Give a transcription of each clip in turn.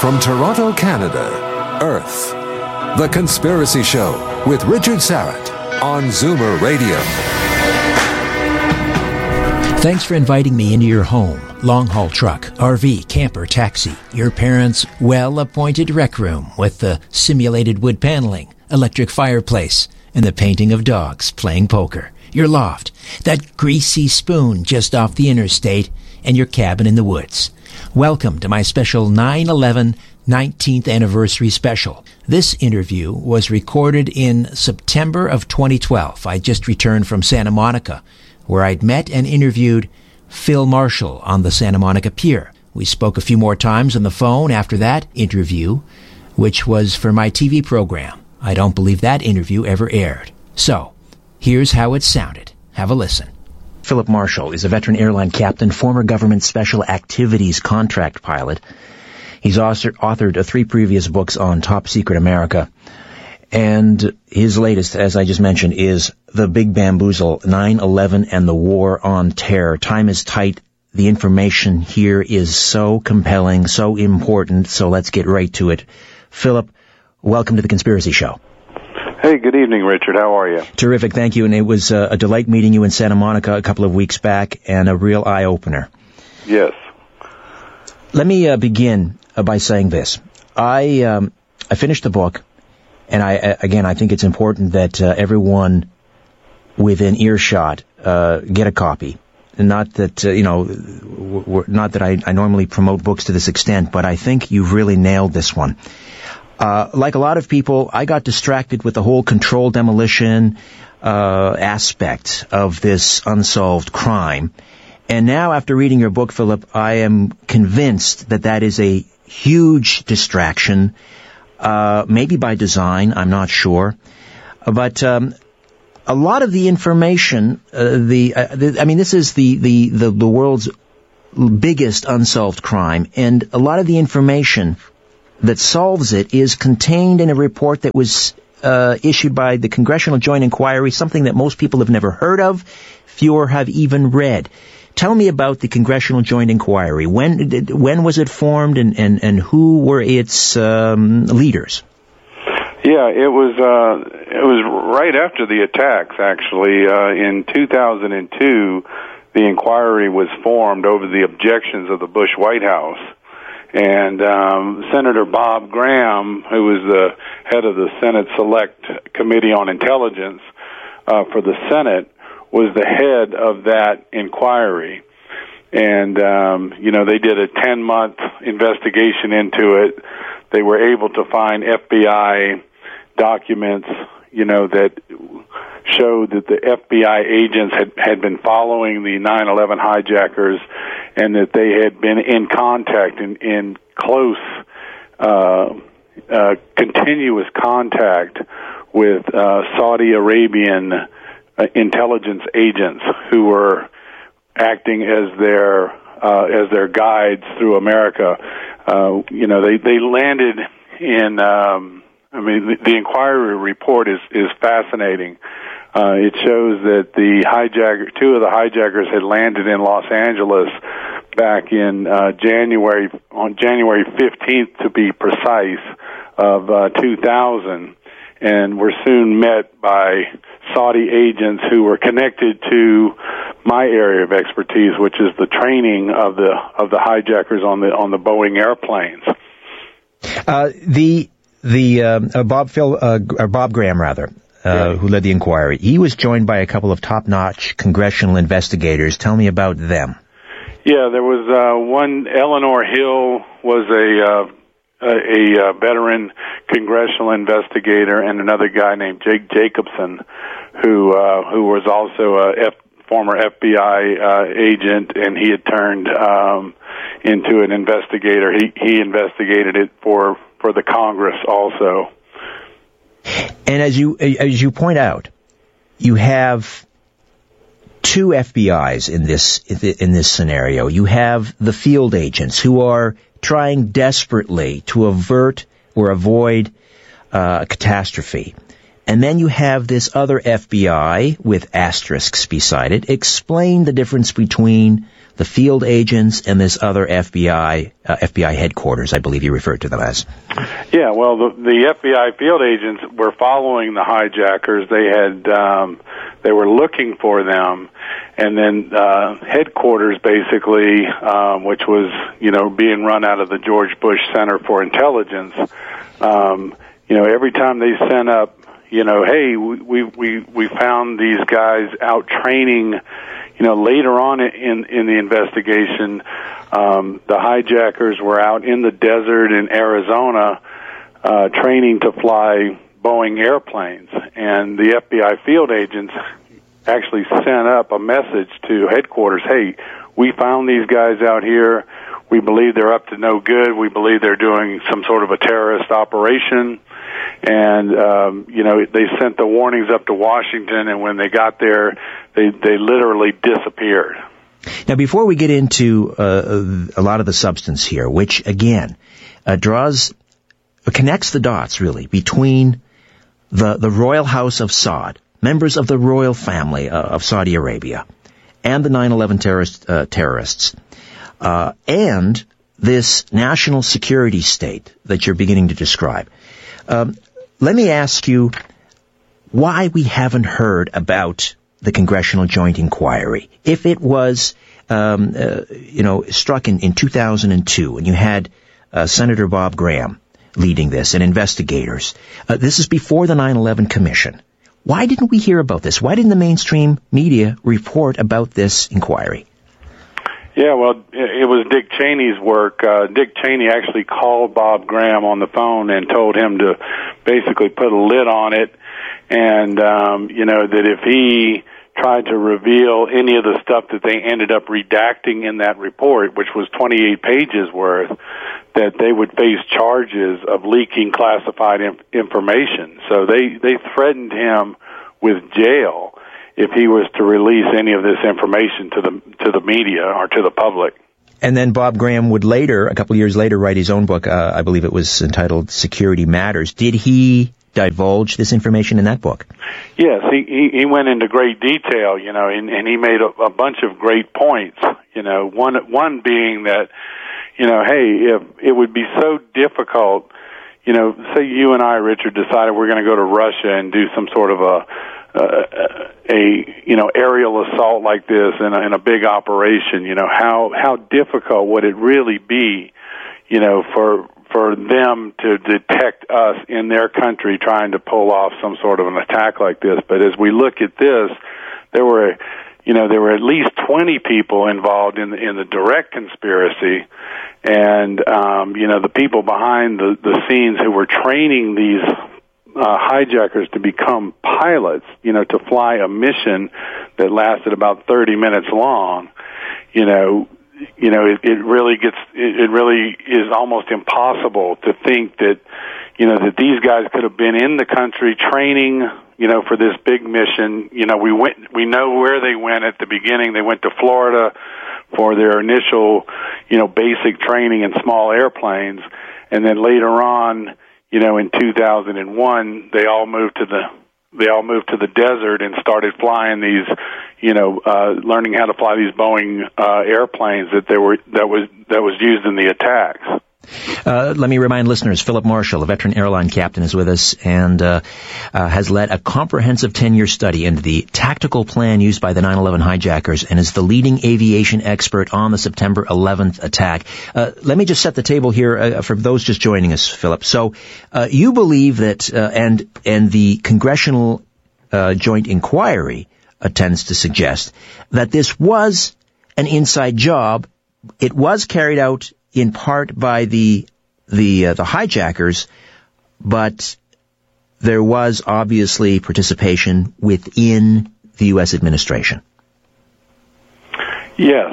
From Toronto, Canada, Earth. The Conspiracy Show with Richard Syrett on Zoomer Radio. Thanks for inviting me into your home, long-haul truck, RV, camper, taxi, your parents' well-appointed rec room with the simulated wood paneling, electric fireplace, and the painting of dogs playing poker, your loft, that greasy spoon just off the interstate, and your cabin in the woods. Welcome to my special 9/11 19th anniversary special. This interview was recorded in September of 2012. I just returned from Santa Monica, where I'd met and interviewed Phil Marshall on the Santa Monica Pier. We spoke a few more times on the phone after that interview, which was for my TV program. I don't believe that interview ever aired. So, here's how it sounded. Have a listen. Philip Marshall is a veteran airline captain, former government special activities contract pilot. He's authored 3 previous books on top secret America. And his latest, as I just mentioned, is The Big Bamboozle, 9/11 and the War on Terror. Time is tight. The information here is so compelling, so important, so let's get right to it. Philip, welcome to The Conspiracy Show. Hey, good evening, Richard. How are you? Terrific, thank you. And it was a delight meeting you in Santa Monica a couple of weeks back, and a real eye-opener. Yes. Let me begin by saying this. I finished the book, and I think it's important that everyone within earshot get a copy. Not that not that I normally promote books to this extent, but I think you've really nailed this one. Like a lot of people, I got distracted with the whole controlled demolition aspect of this unsolved crime. And now, after reading your book, Philip, I am convinced that is a huge distraction, maybe by design, I'm not sure. But a lot of the information, this is the world's biggest unsolved crime, and a lot of the information that solves it is contained in a report that was issued by the Congressional Joint Inquiry, something that most people have never heard of, fewer have even read. Tell me about the Congressional Joint Inquiry. When was it formed, and who were its leaders? Yeah, it was right after the attacks, actually. In 2002, the inquiry was formed over the objections of the Bush White House. And Senator Bob Graham, who was the head of the Senate Select Committee on Intelligence for the Senate, was the head of that inquiry. And, they did a 10-month investigation into it. They were able to find FBI documents, that showed that the FBI agents had been following the 9/11 hijackers, and that they had been in contact, in close, continuous contact with Saudi Arabian intelligence agents who were acting as their guides through America. They landed in. The inquiry report is fascinating. It shows that two of the hijackers had landed in Los Angeles back in on January 15th, to be precise, of 2000, and were soon met by Saudi agents who were connected to my area of expertise, which is the training of the hijackers on the Boeing airplanes. Bob Graham, who led the inquiry, he was joined by a couple of top-notch congressional investigators. Tell me about them. Yeah, there was one. Eleanor Hill was a veteran congressional investigator, and another guy named Jake Jacobson, who was also a former FBI agent, and he had turned into an investigator. He investigated it for the Congress also. And as you point out, you have two FBIs in this scenario. You have the field agents who are trying desperately to avert or avoid a catastrophe, And then you have this other FBI with asterisks beside it. Explain the difference between the field agents and this other FBI headquarters, I believe you referred to them as. Yeah, well, the FBI field agents were following the hijackers. They were looking for them, and then headquarters, basically, which was being run out of the George Bush Center for Intelligence. Every time they sent up, hey, we found these guys out training. Later on in the investigation, the hijackers were out in the desert in Arizona training to fly Boeing airplanes, and the FBI field agents actually sent up a message to headquarters, hey, we found these guys out here. We believe they're up to no good. We believe they're doing some sort of a terrorist operation. And, they sent the warnings up to Washington, and when they got there, they literally disappeared. Now, before we get into a lot of the substance here, which, again, connects the dots, really, between the royal house of Saud, members of the royal family of Saudi Arabia, and the 9/11 terrorists, and this national security state that you're beginning to describe. Let me ask you why we haven't heard about the Congressional Joint Inquiry. If it was, struck in 2002, and you had Senator Bob Graham leading this, and investigators, this is before the 9/11 Commission. Why didn't we hear about this? Why didn't the mainstream media report about this inquiry? Yeah, well, it was Dick Cheney's work. Dick Cheney actually called Bob Graham on the phone and told him to basically put a lid on it, and, that if he tried to reveal any of the stuff that they ended up redacting in that report, which was 28 pages worth, that they would face charges of leaking classified information. So they threatened him with jail if he was to release any of this information to the media or to the public. And then Bob Graham would later, a couple of years later, write his own book. I believe it was entitled Security Matters. Did he divulge this information in that book? Yes, he went into great detail, and he made a bunch of great points. One being that, hey, if it would be so difficult, say you and I, Richard, decided we're going to go to Russia and do some sort of a aerial assault like this in a big operation, how difficult would it really be, for them to detect us in their country trying to pull off some sort of an attack like this. But as we look at this, there were at least 20 people involved in the direct conspiracy, and the people behind the scenes who were training these hijackers to become pilots, to fly a mission that lasted about 30 minutes long. It really is almost impossible to think that, that these guys could have been in the country training, for this big mission. We know where they went at the beginning. They went to Florida for their initial, basic training in small airplanes. And then later on, in 2001, they all moved to the desert and started flying these, learning how to fly these Boeing airplanes that was used in the attacks. Let me remind listeners, Philip Marshall, a veteran airline captain, is with us and has led a comprehensive 10-year study into the tactical plan used by the 9/11 hijackers and is the leading aviation expert on the September 11th attack. Let me just set the table here for those just joining us, Philip. So you believe that, and the Congressional Joint Inquiry tends to suggest that this was an inside job. It was carried out in part by the hijackers, but there was obviously participation within the U.S. administration. Yes,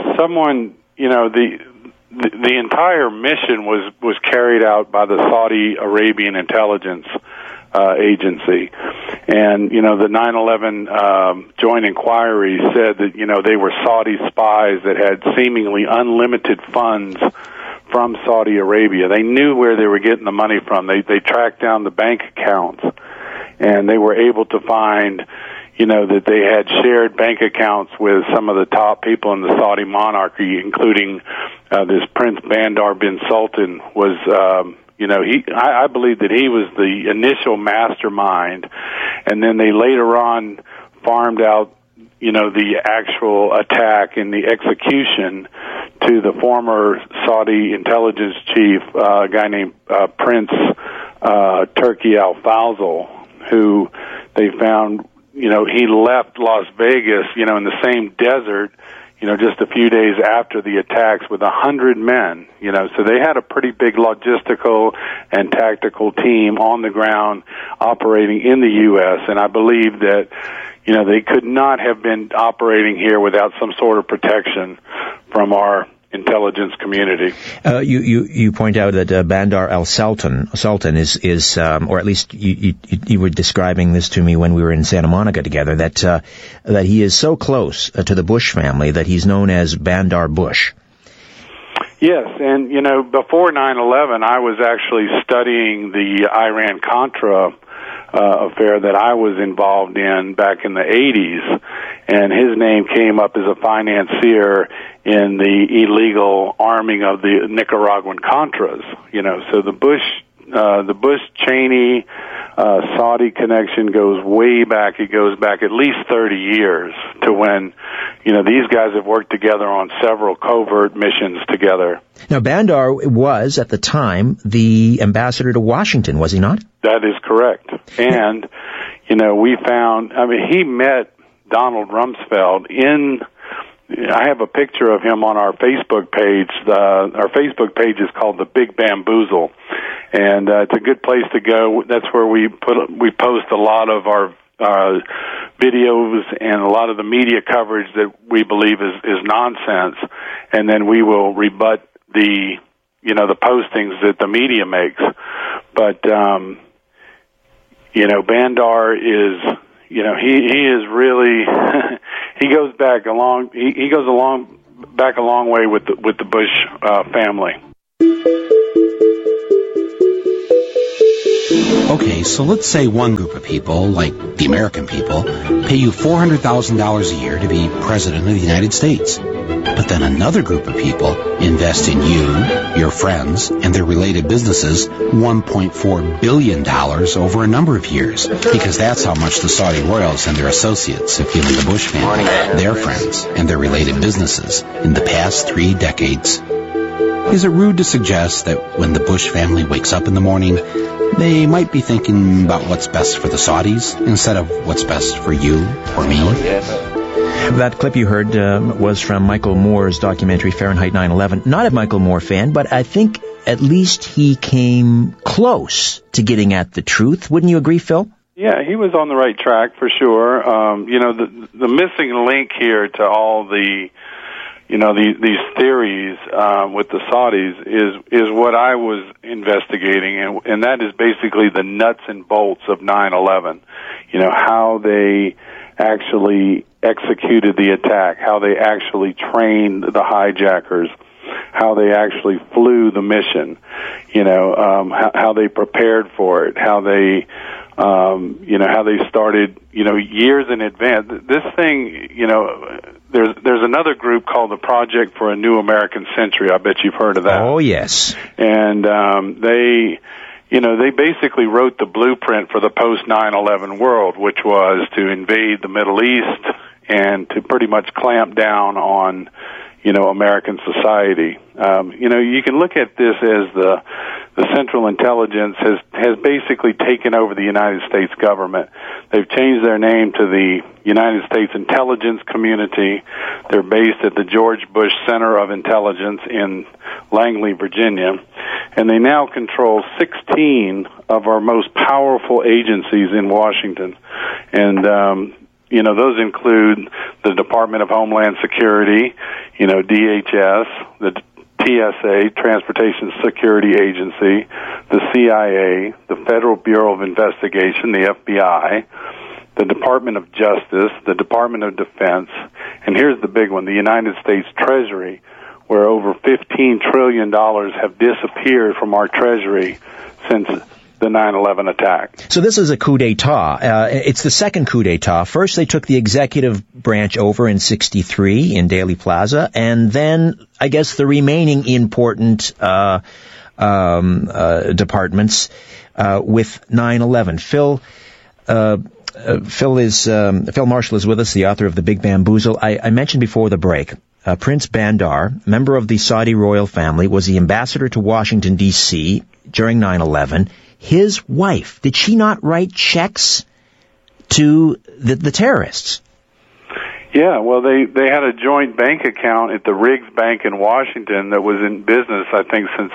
the entire mission was carried out by the Saudi Arabian intelligence agency, and the 9/11 Joint Inquiry said that they were Saudi spies that had seemingly unlimited funds from Saudi Arabia. They knew where they were getting the money from. They tracked down the bank accounts, and they were able to find, that they had shared bank accounts with some of the top people in the Saudi monarchy, including this Prince Bandar bin Sultan was, I believe that he was the initial mastermind, and then they later on farmed out, the actual attack and the execution to the former Saudi intelligence chief, a guy named Prince Turki al-Fawzl, who they found, he left Las Vegas, in the same desert, just a few days after the attacks with 100 men, so they had a pretty big logistical and tactical team on the ground operating in the U.S., and I believe that, they could not have been operating here without some sort of protection from our intelligence community. You point out that Bandar al-Sultan is or at least you were describing this to me when we were in Santa Monica together, that he is so close to the Bush family that he's known as Bandar Bush. Yes, and before 9/11, I was actually studying the Iran-Contra affair that I was involved in back in the 80s, and his name came up as a financier in the illegal arming of the Nicaraguan Contras. So the Bush-Cheney Saudi connection goes way back. It goes back at least 30 years to when, these guys have worked together on several covert missions together. Now, Bandar was, at the time, the ambassador to Washington, was he not? That is correct. And, we found, he met Donald Rumsfeld I have a picture of him on our Facebook page. Our Facebook page is called The Big Bamboozle, and it's a good place to go. That's where we post a lot of our videos and a lot of the media coverage that we believe is nonsense, and then we will rebut the postings that the media makes. But Bandar is, he is really he goes back a long way with the Bush family. Okay, so let's say one group of people, like the American people, pay you $400,000 a year to be president of the United States. But then another group of people invest in you, your friends, and their related businesses $1.4 billion over a number of years, because that's how much the Saudi royals and their associates have given the Bush family, their friends, and their related businesses in the past 3 decades. Is it rude to suggest that when the Bush family wakes up in the morning, they might be thinking about what's best for the Saudis instead of what's best for you or me? That clip you heard was from Michael Moore's documentary Fahrenheit 9/11. Not a Michael Moore fan, but I think at least he came close to getting at the truth. Wouldn't you agree, Phil? Yeah, he was on the right track for sure. The missing link here to all the these theories with the Saudis is what I was investigating, and that is basically the nuts and bolts of 9/11. How they actually executed the attack, how they actually trained the hijackers, how they actually flew the mission, how they prepared for it, how they started, years in advance. This thing, there's another group called the Project for a New American Century. I bet you've heard of that. Oh, yes. And they basically wrote the blueprint for the post-9/11 world, which was to invade the Middle East and to pretty much clamp down on, American society. You can look at this as the Central Intelligence has basically taken over the United States government. They've changed their name to the United States Intelligence Community. They're based at the George Bush Center of Intelligence in Langley, Virginia. And they now control 16 of our most powerful agencies in Washington. And, those include the Department of Homeland Security, DHS, the TSA, Transportation Security Agency, the CIA, the Federal Bureau of Investigation, the FBI, the Department of Justice, the Department of Defense, and here's the big one, the United States Treasury, where over $15 trillion have disappeared from our Treasury since the 9/11 attack. So this is a coup d'etat. It's the second coup d'etat. First, they took the executive branch over in 1963 in Dealey Plaza, and then I guess the remaining important departments with 9/11. Phil Marshall is with us, the author of The Big Bamboozle. I mentioned before the break, Prince Bandar, member of the Saudi royal family, was the ambassador to Washington, D.C. during 9/11. His wife, did she not write checks to the terrorists? Yeah, well, they had a joint bank account at the Riggs Bank in Washington that was in business, I think, since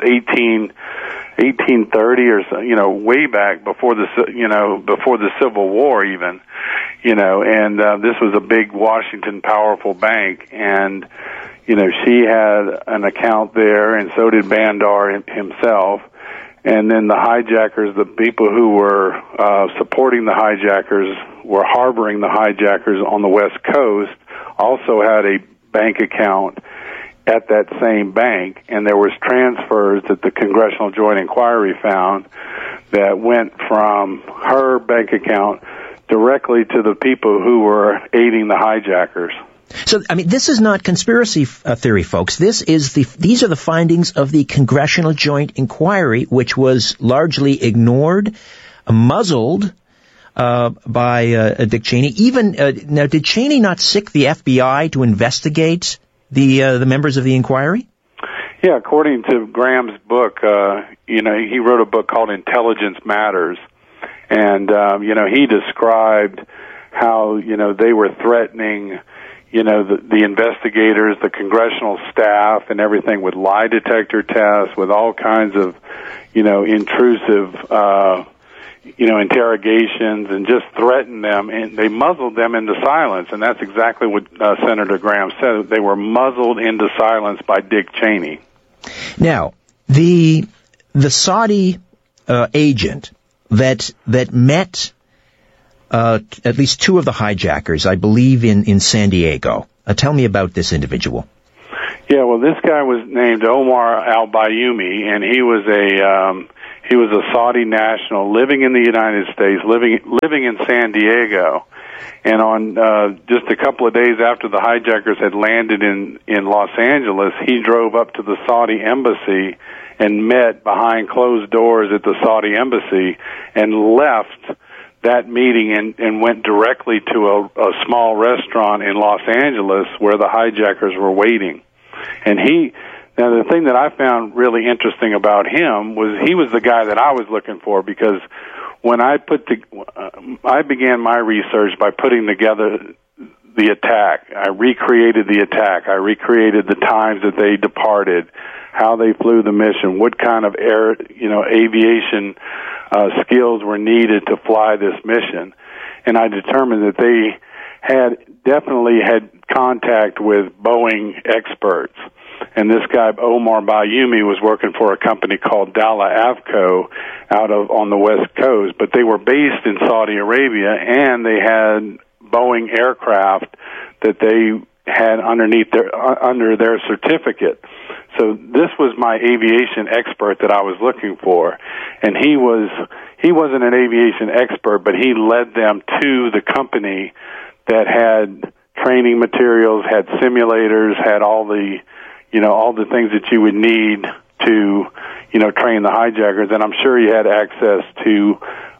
1830 or so, way back before the Civil War even, and this was a big Washington powerful bank, and she had an account there, and so did Bandar himself. And then the hijackers, the people who were supporting the hijackers, were harboring the hijackers on the West Coast, also had a bank account at that same bank, and there was transfers that the Congressional Joint Inquiry found that went from her bank account directly to the people who were aiding the hijackers. So, this is not conspiracy theory, folks. These are the findings of the Congressional Joint Inquiry, which was largely ignored, muzzled by Dick Cheney. Now, did Cheney not sic the FBI to investigate the members of the inquiry? Yeah, according to Graham's book, he wrote a book called Intelligence Matters, and he described how they were threatening the investigators, the congressional staff, and everything with lie detector tests, with all kinds of, intrusive, interrogations, and just threatened them, and they muzzled them into silence. And that's exactly what Senator Graham said. They were muzzled into silence by Dick Cheney. Now, the Saudi agent that met at least two of the hijackers, I believe, in San Diego. Tell me about this individual. Yeah, well, this guy was named Omar al-Bayoumi, and he was a Saudi national living in the United States, living in San Diego. And on just a couple of days after the hijackers had landed in Los Angeles, he drove up to the Saudi embassy and met behind closed doors at the Saudi embassy and left that meeting and went directly to a small restaurant in Los Angeles where the hijackers were waiting. And now the thing that I found really interesting about him was he was the guy that I was looking for, because when I began my research by putting together the attack. I recreated the attack. I recreated the times that they departed, how they flew the mission, what kind of aviation skills were needed to fly this mission. And I determined that they definitely had contact with Boeing experts. And this guy, Omar Bayoumi, was working for a company called Dalla Avco on the West Coast, but they were based in Saudi Arabia, and they had Boeing aircraft that they had under their certificate. So this was my aviation expert that I was looking for, and he wasn't an aviation expert, but he led them to the company that had training materials, had simulators, had all the things that you would need to, train the hijackers. And I'm sure he had access to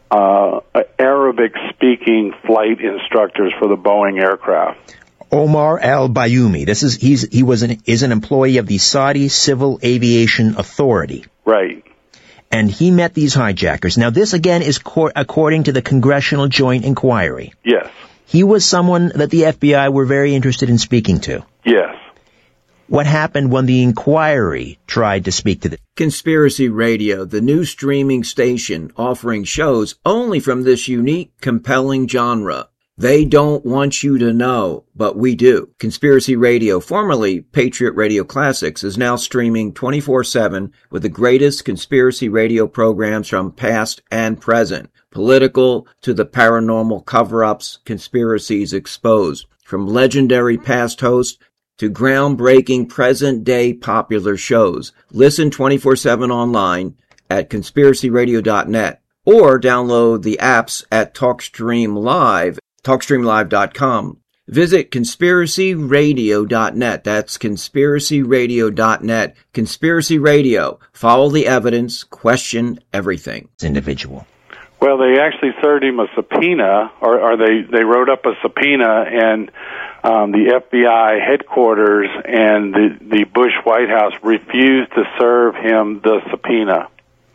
Arabic-speaking flight instructors for the Boeing aircraft. Omar al-Bayoumi. Is an employee of the Saudi Civil Aviation Authority. Right. And he met these hijackers. Now, this again is according to the Congressional Joint Inquiry. Yes. He was someone that the FBI were very interested in speaking to. Yes. What happened when the inquiry tried to speak to the Conspiracy Radio, the new streaming station offering shows only from this unique, compelling genre. They don't want you to know, but we do. Conspiracy Radio, formerly Patriot Radio Classics, is now streaming 24/7 with the greatest conspiracy radio programs from past and present. Political to the paranormal cover-ups, conspiracies exposed. From legendary past hosts to groundbreaking present-day popular shows. Listen 24/7 online at conspiracyradio.net. or download the apps at TalkStream Live, TalkStreamLive.com. Visit conspiracyradio.net. That's conspiracyradio.net. Conspiracy Radio. Follow the evidence. Question everything. Individual. Well, they actually served him a subpoena, or they wrote up a subpoena, and the FBI headquarters and the Bush White House refused to serve him the subpoena.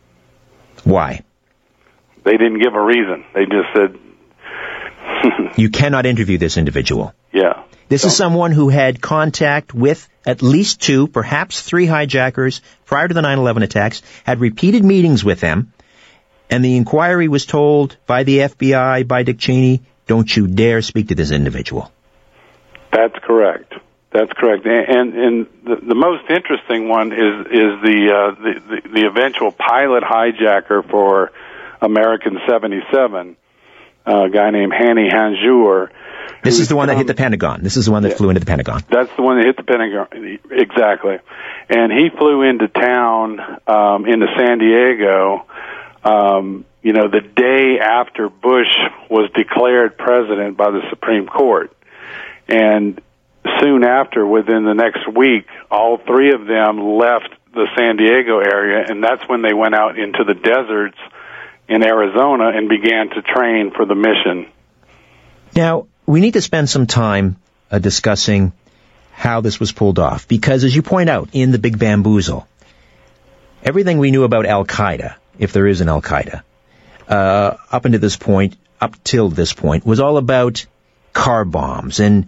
Why? They didn't give a reason. They just said... You cannot interview this individual. Yeah. This is someone who had contact with at least 2, perhaps 3 hijackers prior to the 9/11 attacks, had repeated meetings with them, and the inquiry was told by the FBI, by Dick Cheney, don't you dare speak to this individual. That's correct. That's correct. And the most interesting one is the eventual pilot hijacker for American 77, a guy named Hani Hanjour. This is the one that hit the Pentagon. This is the one that flew into the Pentagon. That's the one that hit the Pentagon, exactly. And he flew into town, into San Diego, the day after Bush was declared president by the Supreme Court. And soon after, within the next week, all 3 of them left the San Diego area, and that's when they went out into the deserts in Arizona and began to train for the mission. Now, we need to spend some time discussing how this was pulled off, because as you point out in the Big Bamboozle, everything we knew about Al-Qaeda, if there is an Al-Qaeda, up till this point, was all about car bombs and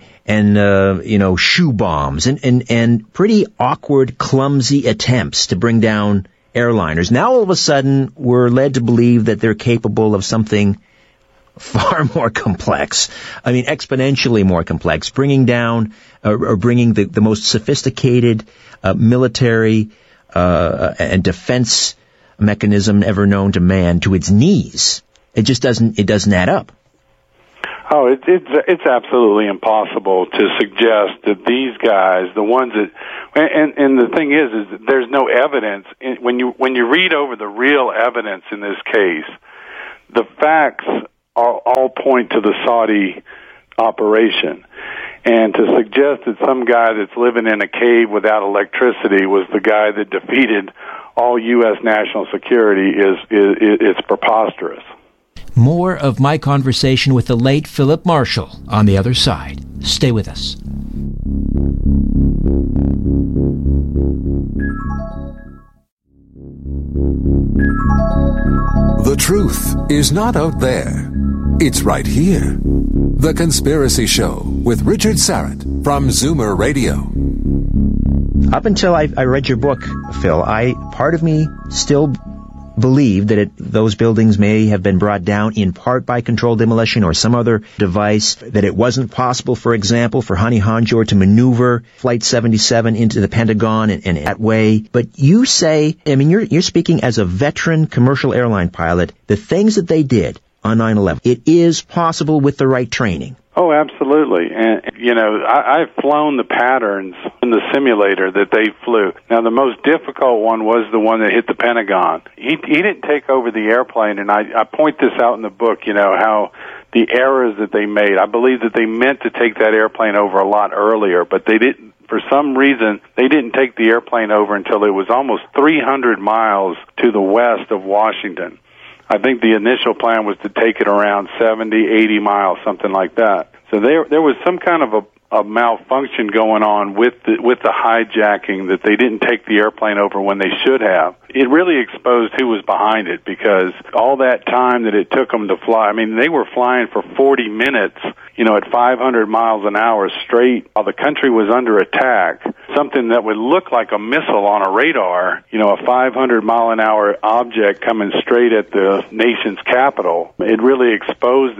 shoe bombs and pretty awkward, clumsy attempts to bring down airliners. Now all of a sudden we're led to believe that they're capable of something far more complex. I mean, exponentially more complex, bringing down or bringing the most sophisticated military and defense mechanism ever known to man to its knees. It just doesn't add up. Oh, it's absolutely impossible to suggest that these guys, the ones that, and the thing is that there's no evidence when you read over the real evidence in this case, the facts all point to the Saudi operation, and to suggest that some guy that's living in a cave without electricity was the guy that defeated all U.S. national security is preposterous. More of my conversation with the late Philip Marshall on the other side. Stay with us. The truth is not out there. It's right here. The Conspiracy Show with Richard Syrett from Zoomer Radio. Up until I read your book, Phil, part of me still believed that those buildings may have been brought down in part by controlled demolition or some other device, that it wasn't possible, for example, for Hani Hanjour to maneuver Flight 77 into the Pentagon and that way. But you say, I mean, you're speaking as a veteran commercial airline pilot, the things that they did on 9/11, it is possible with the right training. Oh, absolutely. And, I've flown the patterns in the simulator that they flew. Now, the most difficult one was the one that hit the Pentagon. He didn't take over the airplane, and I point this out in the book, how the errors that they made. I believe that they meant to take that airplane over a lot earlier, but they didn't. For some reason, they didn't take the airplane over until it was almost 300 miles to the west of Washington. I think the initial plan was to take it around 70, 80 miles, something like that. So there was some kind of a malfunction going on with the hijacking, that they didn't take the airplane over when they should have. It really exposed who was behind it, because all that time that it took them to fly, I mean, they were flying for 40 minutes, at 500 miles an hour straight while the country was under attack. Something that would look like a missile on a radar, a 500 mile an hour object coming straight at the nation's capital. It really exposed them.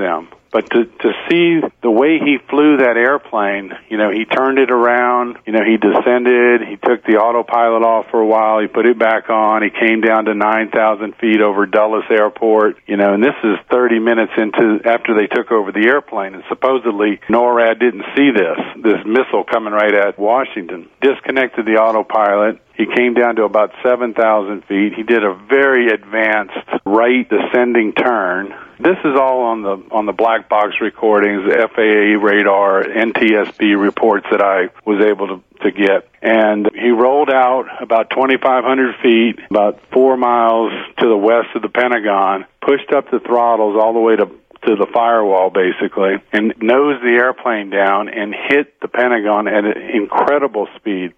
But to see the way he flew that airplane, he turned it around, he descended, he took the autopilot off for a while, he put it back on, he came down to 9,000 feet over Dulles Airport, and this is 30 minutes after they took over the airplane, and supposedly NORAD didn't see this missile coming right at Washington. Disconnected the autopilot. He came down to about 7,000 feet. He did a very advanced right descending turn. This is all on the black box recordings, the FAA radar, NTSB reports that I was able to get. And he rolled out about 2,500 feet, about 4 miles to the west of the Pentagon, pushed up the throttles all the way to the firewall, basically, and nosed the airplane down and hit the Pentagon at an incredible speed,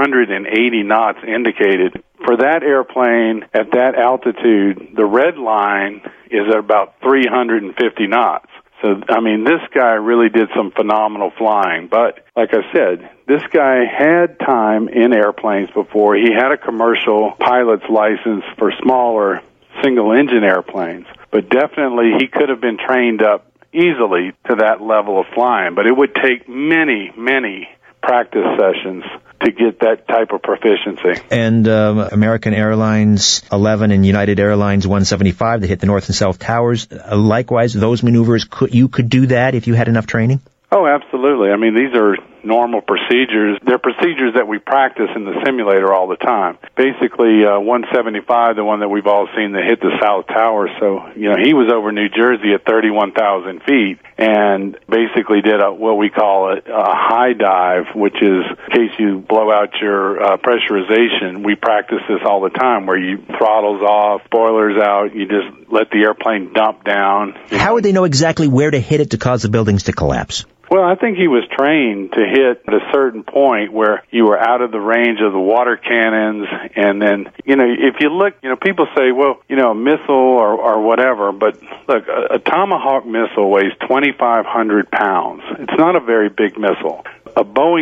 480 knots indicated. For that airplane at that altitude, the red line is at about 350 knots. So, this guy really did some phenomenal flying. But, like I said, this guy had time in airplanes before. He had a commercial pilot's license for smaller single-engine airplanes. But definitely he could have been trained up easily to that level of flying. But it would take many, many practice sessions to get that type of proficiency. And American Airlines 11 and United Airlines 175 that hit the North and South Towers, likewise, those maneuvers, you could do that if you had enough training? Oh, absolutely. These are normal procedures. They're procedures that we practice in the simulator all the time. Basically, 175, the one that we've all seen that hit the South Tower. So, he was over New Jersey at 31,000 feet and basically did what we call a high dive, which is in case you blow out your pressurization. We practice this all the time where you throttles off, spoilers out, you just let the airplane dump down. How would they know exactly where to hit it to cause the buildings to collapse? Well, I think he was trained to hit at a certain point where you were out of the range of the water cannons. And then, if you look, people say, well, a missile or whatever. But look, a Tomahawk missile weighs 2,500 pounds. It's not a very big missile. A Boeing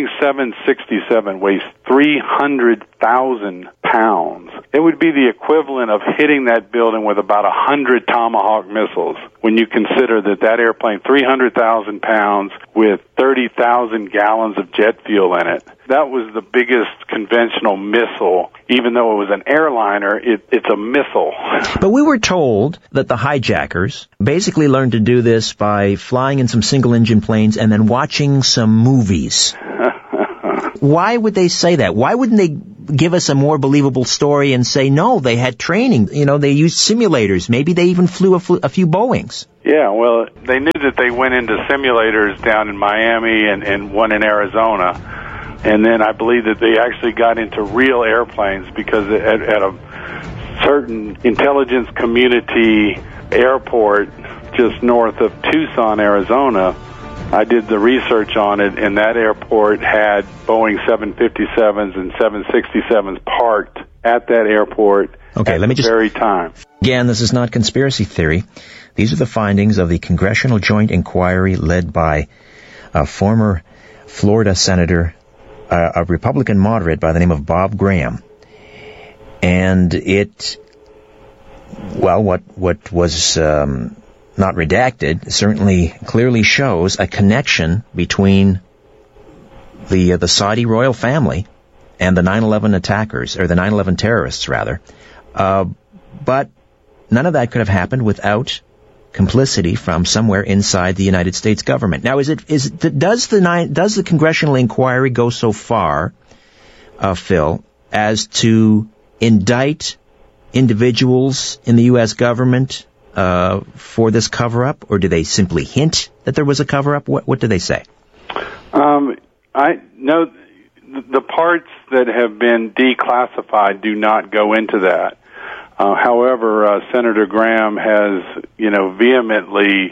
767 weighs 300,000 pounds. It would be the equivalent of hitting that building with about 100 Tomahawk missiles when you consider that airplane, 300,000 pounds with 30,000 gallons of jet fuel in it. That was the biggest conventional missile. Even though it was an airliner, it's a missile. But we were told that the hijackers basically learned to do this by flying in some single-engine planes and then watching some movies. Why would they say that? Why wouldn't they give us a more believable story and say, no, they had training, they used simulators, maybe they even flew a few Boeings? Yeah, well, they knew that they went into simulators down in Miami and one in Arizona, and then I believe that they actually got into real airplanes because at a certain intelligence community airport just north of Tucson, Arizona, I did the research on it, and that airport had Boeing 757s and 767s parked at that airport at the very time. Again, this is not conspiracy theory. These are the findings of the Congressional Joint Inquiry led by a former Florida senator, a Republican moderate by the name of Bob Graham. And what was not redacted, certainly clearly shows a connection between the Saudi royal family and the 9/11 attackers, or the 9/11 terrorists, rather. But none of that could have happened without complicity from somewhere inside the United States government. Now, does the congressional inquiry go so far, Phil, as to indict individuals in the U.S. government for this cover-up, or do they simply hint that there was a cover-up? What do they say? I know the parts that have been declassified do not go into that. However, Senator Graham has, vehemently,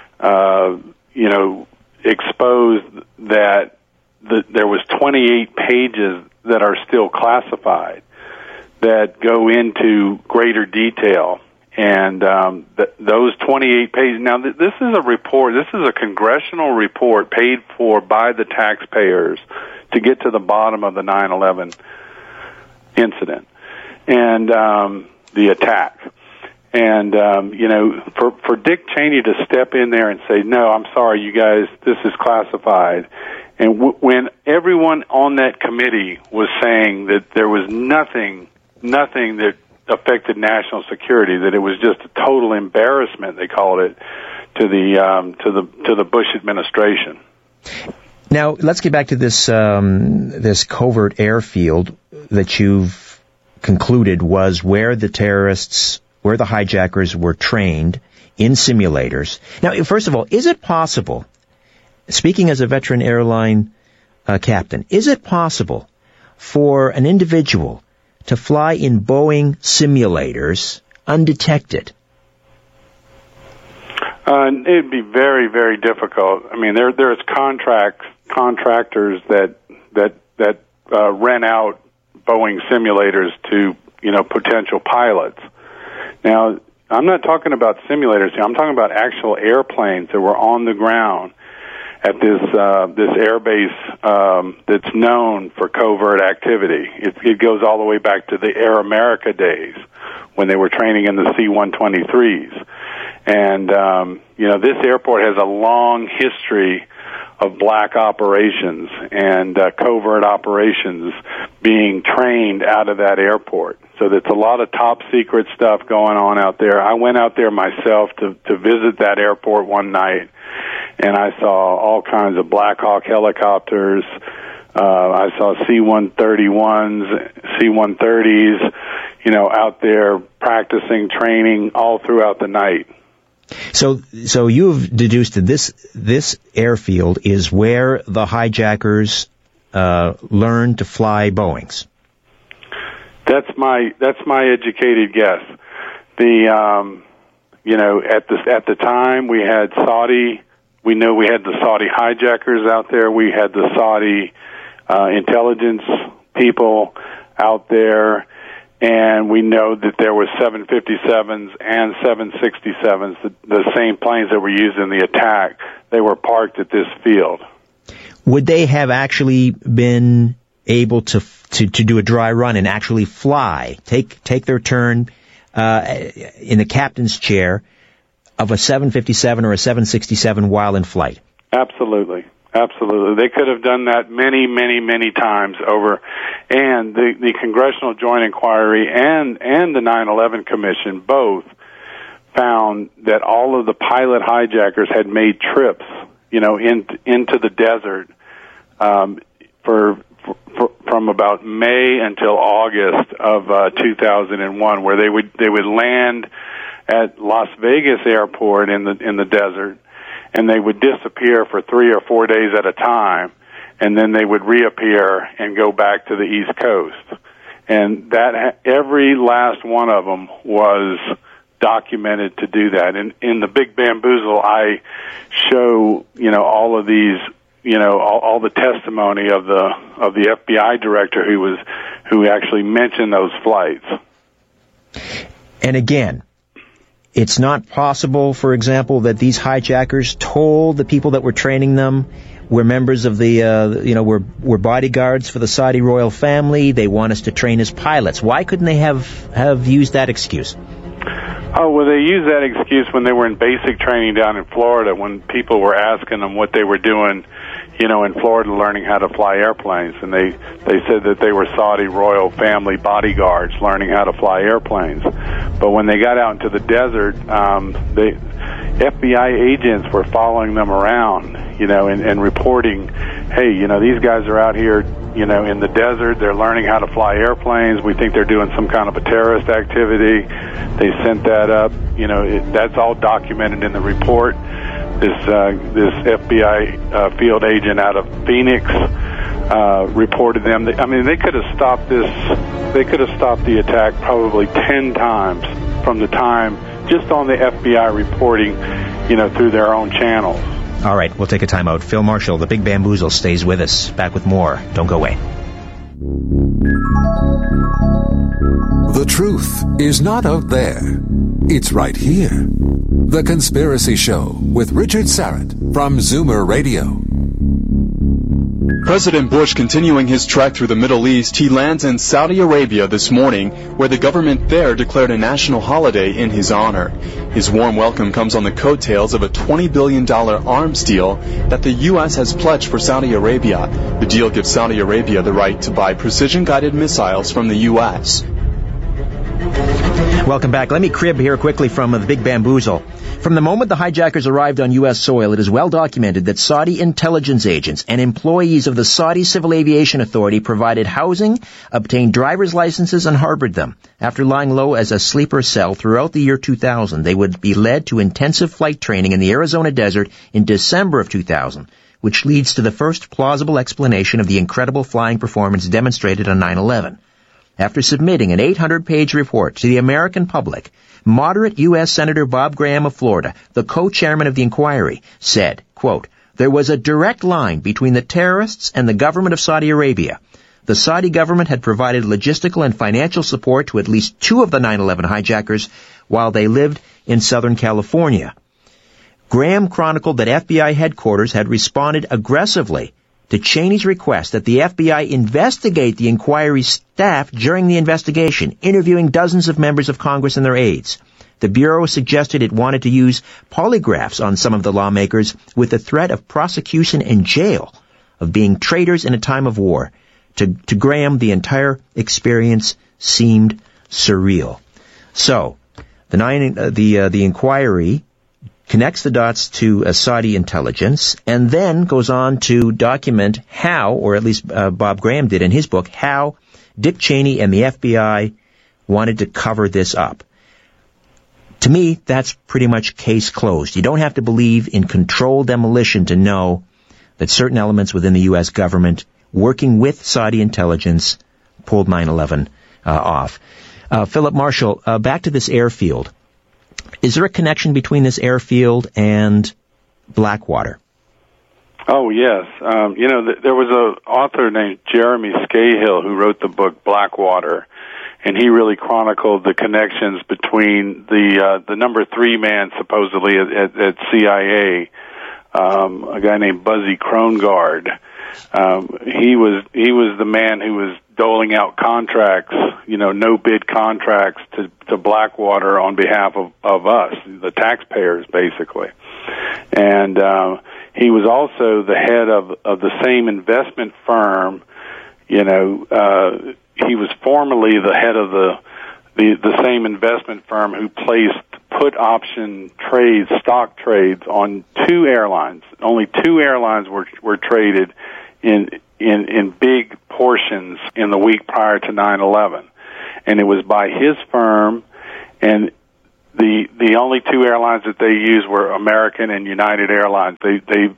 exposed that there was 28 pages that are still classified that go into greater detail. And those 28 pages. Now, this is a report. This is a congressional report paid for by the taxpayers to get to the bottom of the 9/11 incident and the attack. And, for Dick Cheney to step in there and say, no, I'm sorry, you guys, this is classified. And when everyone on that committee was saying that there was nothing that affected national security, that it was just a total embarrassment, they called it, to the Bush administration. Now, let's get back to this covert airfield that you've concluded was where the hijackers were trained in simulators. Now, first of all, is it possible, speaking as a veteran airline captain, is it possible for an individual to fly in Boeing simulators undetected? It'd be very, very difficult. I mean, there's contractors that rent out Boeing simulators to potential pilots. Now, I'm not talking about simulators here. I'm talking about actual airplanes that were on the ground at this airbase that's known for covert activity. It goes all the way back to the Air America days when they were training in the C-123s. And, this airport has a long history of black operations and covert operations being trained out of that airport. So there's a lot of top secret stuff going on out there. I went out there myself to visit that airport one night, and I saw all kinds of Black Hawk helicopters. I saw C-131s, C-130s, out there practicing, training all throughout the night. So you've deduced that this airfield is where the hijackers learned to fly Boeings. That's my educated guess. At the time we had Saudi. We know we had the Saudi hijackers out there. We had the Saudi intelligence people out there. And we know that there were 757s and 767s, the same planes that were used in the attack. They were parked at this field. Would they have actually been able to do a dry run and actually fly, take their turn in the captain's chair of a 757 or a 767 while in flight? Absolutely. Absolutely. They could have done that many, many, many times over. And the Congressional Joint Inquiry and the 9/11 Commission both found that all of the pilot hijackers had made trips, into the desert from about May until August of 2001, where they would land at Las Vegas Airport in the desert, and they would disappear for 3 or 4 days at a time, and then they would reappear and go back to the East Coast. And that every last one of them was documented to do that. And in the Big Bamboozle, I show all of these, all the testimony of the FBI director who actually mentioned those flights. And again, it's not possible, for example, that these hijackers told the people that were training them we're members of the, we're bodyguards for the Saudi royal family. They want us to train as pilots. Why couldn't they have used that excuse? Oh, well, they used that excuse when they were in basic training down in Florida, when people were asking them what they were doing, in Florida learning how to fly airplanes. And they said that they were Saudi royal family bodyguards learning how to fly airplanes. But when they got out into the desert, the FBI agents were following them around, and reporting, hey, these guys are out here, in the desert. They're learning how to fly airplanes. We think they're doing some kind of a terrorist activity. They sent that up. That's all documented in the report. This FBI field agent out of Phoenix reported them. They could have stopped this. They could have stopped the attack probably 10 times from the time just on the FBI reporting, through their own channels. All right, we'll take a time out. Phil Marshall, The Big Bamboozle, stays with us. Back with more. Don't go away. The truth is not out there. It's right here. The Conspiracy Show with Richard Syrett from Zoomer Radio. President Bush continuing his trek through the Middle East, he lands in Saudi Arabia this morning, where the government there declared a national holiday in his honor. His warm welcome comes on the coattails of a $20 billion arms deal that the U.S. has pledged for Saudi Arabia. The deal gives Saudi Arabia the right to buy precision-guided missiles from the U.S. Welcome back. Let me crib here quickly from the Big Bamboozle. From the moment the hijackers arrived on U.S. soil, it is well documented that Saudi intelligence agents and employees of the Saudi Civil Aviation Authority provided housing, obtained driver's licenses, and harbored them. After lying low as a sleeper cell throughout the year 2000, they would be led to intensive flight training in the Arizona desert in December of 2000, which leads to the first plausible explanation of the incredible flying performance demonstrated on 9/11. After submitting an 800-page report to the American public, moderate U.S. Senator Bob Graham of Florida, the co-chairman of the inquiry, said, quote, "There was a direct line between the terrorists and the government of Saudi Arabia. The Saudi government had provided logistical and financial support to at least 2 of the 9/11 hijackers while they lived in Southern California." Graham chronicled that FBI headquarters had responded aggressively to Cheney's request that the FBI investigate the inquiry's staff during the investigation, interviewing dozens of members of Congress and their aides. The Bureau suggested it wanted to use polygraphs on some of the lawmakers with the threat of prosecution and jail, of being traitors in a time of war. To Graham, the entire experience seemed surreal. So, the inquiry connects the dots to Saudi intelligence, and then goes on to document how, or at least Bob Graham did in his book, how Dick Cheney and the FBI wanted to cover this up. To me, that's pretty much case closed. You don't have to believe in controlled demolition to know that certain elements within the U.S. government, working with Saudi intelligence, pulled 9/11 off. Philip Marshall, back to this airfield. Is there a connection between this airfield and Blackwater? Oh, yes. There was an author named Jeremy Scahill who wrote the book Blackwater, and he really chronicled the connections between the number 3 man supposedly at CIA, a guy named Buzzy Krongard. He was the man who was doling out contracts, no bid contracts to Blackwater on behalf of us, the taxpayers, basically. And he was also the head of the same investment firm. He was formerly the head of the same investment firm who placed put option trades, stock trades on 2 airlines. Only 2 airlines were traded in big portions in the week prior to 9/11, and it was by his firm. And the only 2 airlines that they used were American and United Airlines. They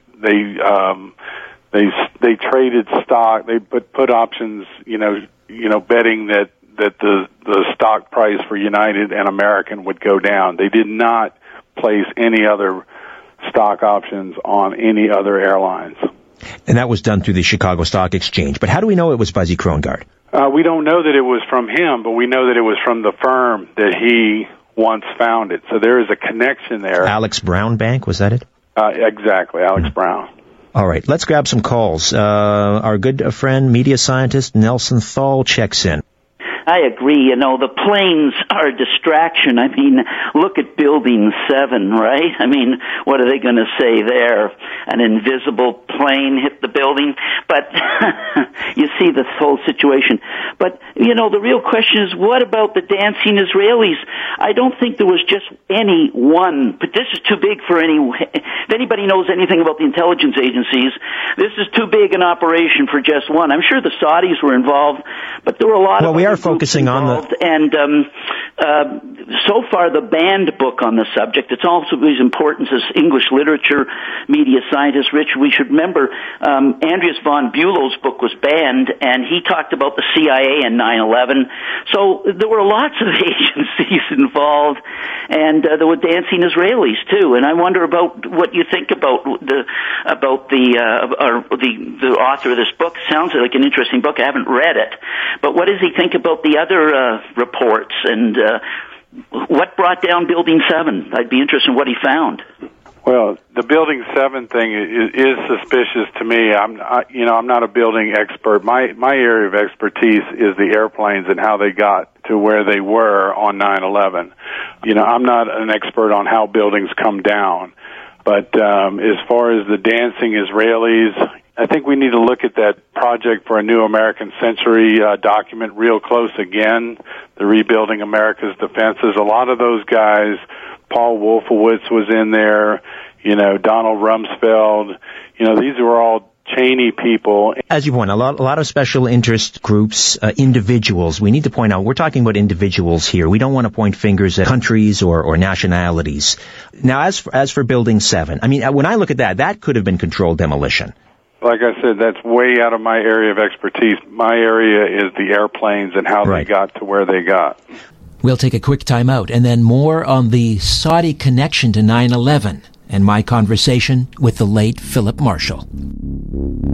traded stock. They put options, betting that the stock price for United and American would go down. They did not place any other stock options on any other airlines. And that was done through the Chicago Stock Exchange. But how do we know it was Buzzy Krongard? We don't know that it was from him, but we know that it was from the firm that he once founded. So there is a connection there. Alex Brown Bank, was that it? Exactly, Alex Brown. All right, let's grab some calls. Our good friend, media scientist Nelson Thal checks in. I agree. The planes are a distraction. I mean, look at Building 7, right? I mean, what are they going to say there? An invisible plane hit the building? But you see this whole situation. But, the real question is, what about the dancing Israelis? I don't think there was just any one, but this is too big for if anybody knows anything about the intelligence agencies, this is too big an operation for just one. I'm sure the Saudis were involved, but there were a lot of... Well, we are focusing on the... And so far, the banned book on the subject, it's also as important as English literature, media scientist. Rich, we should remember Andreas von Bülow's book was banned, and he talked about the CIA and 9/11. So there were lots of agencies involved, and there were dancing Israelis too. And I wonder about what you think about the author of this book. Sounds like an interesting book. I haven't read it, but what does he think about the other reports and what brought down Building 7? I'd be interested in what he found. Well, the Building 7 thing is suspicious to me. I'm not a building expert. My area of expertise is the airplanes and how they got to where they were on 9/11. I'm not an expert on how buildings come down. But as far as the dancing Israelis, I think we need to look at that Project for a New American Century document real close again, the Rebuilding America's Defenses. A lot of those guys, Paul Wolfowitz was in there, Donald Rumsfeld, these were all Cheney people. As you point out, a lot of special interest groups, individuals. We need to point out, we're talking about individuals here. We don't want to point fingers at countries or nationalities. Now, as for Building 7, I mean, when I look at that could have been controlled demolition. Like I said, that's way out of my area of expertise. My area is the airplanes and how they got to where they got. We'll take a quick time out and then more on the Saudi connection to 9/11 and my conversation with the late Philip Marshall.